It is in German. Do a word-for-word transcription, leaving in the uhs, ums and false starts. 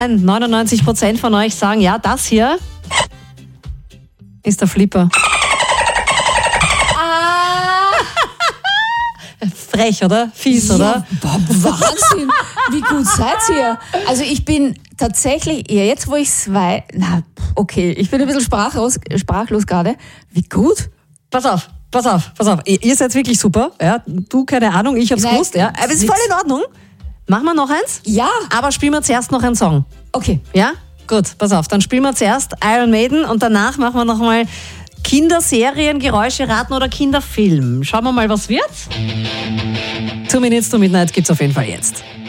neunundneunzig Prozent von euch sagen, ja, das hier ist der Flipper. Ah! Frech, oder? Fies, Ja, oder? Wahnsinn! Wie gut seid ihr? Also ich bin tatsächlich, ja, jetzt wo ich es weiß, na, okay, ich bin ein bisschen sprachlos, sprachlos gerade. Wie gut? Pass auf, pass auf, pass auf. Ihr, ihr seid wirklich super. Ja? Du, keine Ahnung, ich hab's Nein, gewusst. Ja? Aber es ist voll in Ordnung. Machen wir noch eins? Ja. Aber spielen wir zuerst noch einen Song. Okay. Ja? Gut, pass auf. Dann spielen wir zuerst Iron Maiden und danach machen wir nochmal Kinderserien, Geräusche raten oder Kinderfilm. Schauen wir mal, was wird. Two Minutes to Midnight gibt's auf jeden Fall jetzt.